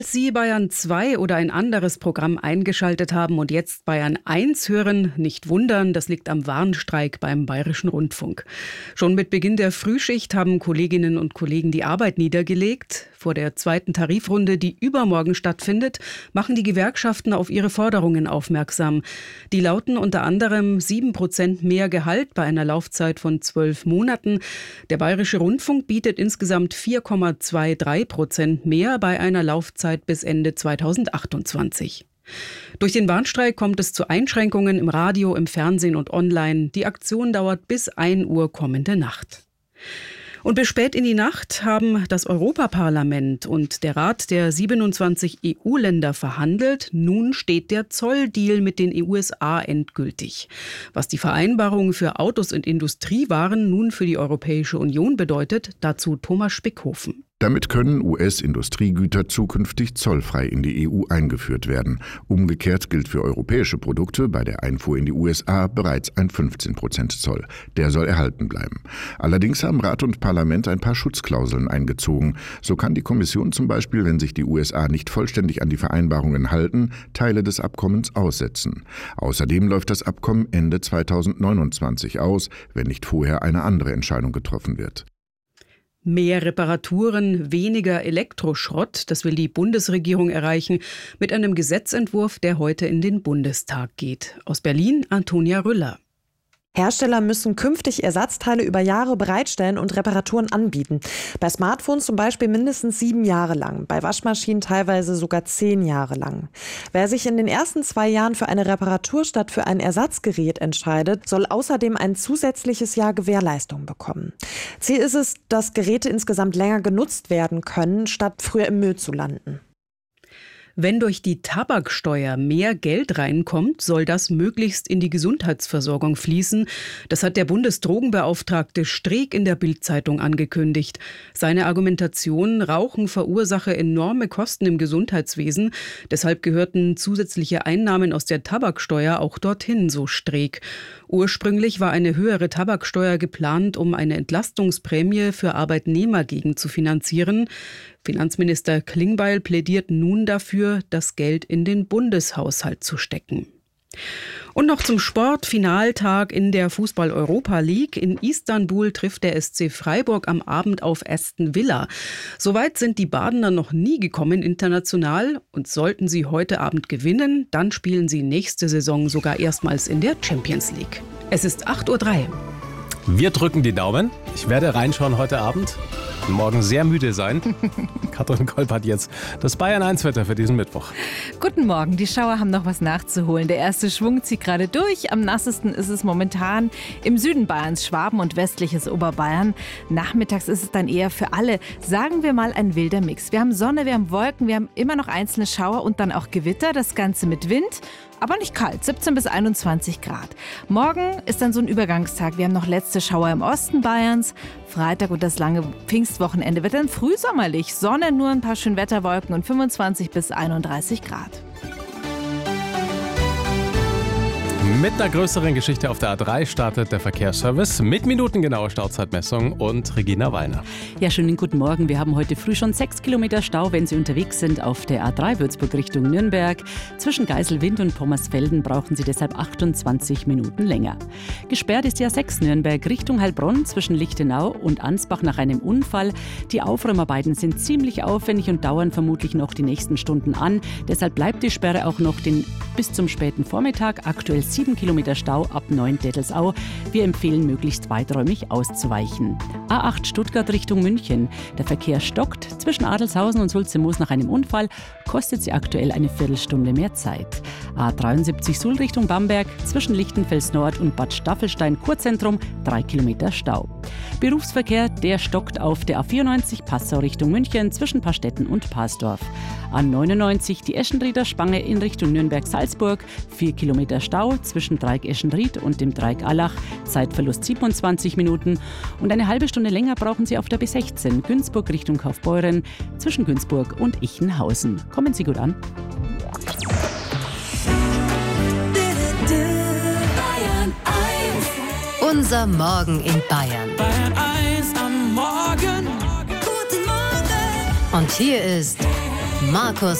Sie Bayern 2 oder ein anderes Programm eingeschaltet haben und jetzt Bayern 1 hören, nicht wundern, das liegt am Warnstreik beim Bayerischen Rundfunk. Schon mit Beginn der Frühschicht haben Kolleginnen und Kollegen die Arbeit niedergelegt. Vor der zweiten Tarifrunde, die übermorgen stattfindet, machen die Gewerkschaften auf ihre Forderungen aufmerksam. Die lauten unter anderem 7% mehr Gehalt bei einer Laufzeit von 12 Monaten. Der Bayerische Rundfunk bietet insgesamt 4,23% mehr bei einer Laufzeit bis Ende 2028. Durch den Warnstreik kommt es zu Einschränkungen im Radio, im Fernsehen und online. Die Aktion dauert bis 1 Uhr kommende Nacht. Und bis spät in die Nacht haben das Europaparlament und der Rat der 27 EU-Länder verhandelt. Nun steht der Zolldeal mit den USA endgültig. Was die Vereinbarung für Autos und Industriewaren nun für die Europäische Union bedeutet, dazu Thomas Spickhofen. Damit können US-Industriegüter zukünftig zollfrei in die EU eingeführt werden. Umgekehrt gilt für europäische Produkte bei der Einfuhr in die USA bereits ein 15% Zoll. Der soll erhalten bleiben. Allerdings haben Rat und Parlament ein paar Schutzklauseln eingezogen. So kann die Kommission zum Beispiel, wenn sich die USA nicht vollständig an die Vereinbarungen halten, Teile des Abkommens aussetzen. Außerdem läuft das Abkommen Ende 2029 aus, wenn nicht vorher eine andere Entscheidung getroffen wird. Mehr Reparaturen, weniger Elektroschrott, das will die Bundesregierung erreichen mit einem Gesetzentwurf, der heute in den Bundestag geht. Aus Berlin, Antonia Rüller. Hersteller müssen künftig Ersatzteile über Jahre bereitstellen und Reparaturen anbieten. Bei Smartphones zum Beispiel mindestens 7 Jahre lang, bei Waschmaschinen teilweise sogar 10 Jahre lang. Wer sich in den ersten 2 Jahren für eine Reparatur statt für ein Ersatzgerät entscheidet, soll außerdem ein zusätzliches Jahr Gewährleistung bekommen. Ziel ist es, dass Geräte insgesamt länger genutzt werden können, statt früher im Müll zu landen. Wenn durch die Tabaksteuer mehr Geld reinkommt, soll das möglichst in die Gesundheitsversorgung fließen. Das hat der Bundesdrogenbeauftragte Streeck in der Bild-Zeitung angekündigt. Seine Argumentation: Rauchen verursache enorme Kosten im Gesundheitswesen. Deshalb gehörten zusätzliche Einnahmen aus der Tabaksteuer auch dorthin, so Streeck. Ursprünglich war eine höhere Tabaksteuer geplant, um eine Entlastungsprämie für Arbeitnehmer gegenzufinanzieren. Finanzminister Klingbeil plädiert nun dafür, das Geld in den Bundeshaushalt zu stecken. Und noch zum Sport. Finaltag in der Fußball-Europa League. In Istanbul trifft der SC Freiburg am Abend auf Aston Villa. Soweit sind die Badener noch nie gekommen international. Und sollten sie heute Abend gewinnen, dann spielen sie nächste Saison sogar erstmals in der Champions League. Es ist 8:03 Uhr. Wir drücken die Daumen. Ich werde reinschauen heute Abend. Morgen sehr müde sein. Katrin Kolb hat jetzt das Bayern 1 Wetter für diesen Mittwoch. Guten Morgen, die Schauer haben noch was nachzuholen. Der erste Schwung zieht gerade durch. Am nassesten ist es momentan im Süden Bayerns, Schwaben und westliches Oberbayern. Nachmittags ist es dann eher für alle, sagen wir mal, ein wilder Mix. Wir haben Sonne, wir haben Wolken, wir haben immer noch einzelne Schauer und dann auch Gewitter. Das Ganze mit Wind. Aber nicht kalt, 17 bis 21 Grad. Morgen ist dann so ein Übergangstag. Wir haben noch letzte Schauer im Osten Bayerns. Freitag und das lange Pfingstwochenende wird dann frühsommerlich. Sonne, nur ein paar Schönwetterwolken und 25 bis 31 Grad. Mit einer größeren Geschichte auf der A3 startet der Verkehrsservice mit minutengenauer Stauzeitmessung und Regina Wallner. Ja, schönen guten Morgen. Wir haben heute früh schon 6 Kilometer Stau, wenn Sie unterwegs sind auf der A3 Würzburg Richtung Nürnberg. Zwischen Geiselwind und Pommersfelden brauchen Sie deshalb 28 Minuten länger. Gesperrt ist die A6 Nürnberg Richtung Heilbronn zwischen Lichtenau und Ansbach nach einem Unfall. Die Aufräumarbeiten sind ziemlich aufwendig und dauern vermutlich noch die nächsten Stunden an. Deshalb bleibt die Sperre auch noch bis zum späten Vormittag. Aktuell 7 Kilometer Stau ab Neuendettelsau. Wir empfehlen, möglichst weiträumig auszuweichen. A8 Stuttgart Richtung München. Der Verkehr stockt. Zwischen Adelshausen und Sulzemoos nach einem Unfall kostet sie aktuell eine Viertelstunde mehr Zeit. A73 Suhl Richtung Bamberg. Zwischen Lichtenfels Nord und Bad Staffelstein Kurzentrum 3 Kilometer Stau. Berufsverkehr, der stockt auf der A94 Passau Richtung München zwischen Pastetten und Pasdorf. A99 die Eschenrieder Spange in Richtung Nürnberg-Salzburg. 4 Kilometer Stau zwischen Dreieck Eschenried und dem Dreieck Allach. Zeitverlust 27 Minuten. Und eine halbe Stunde länger brauchen Sie auf der B16 Günzburg Richtung Kaufbeuren zwischen Günzburg und Ichenhausen. Kommen Sie gut an. Unser Morgen in Bayern. Bayern 1 am Morgen. Guten Morgen. Und hier ist Markus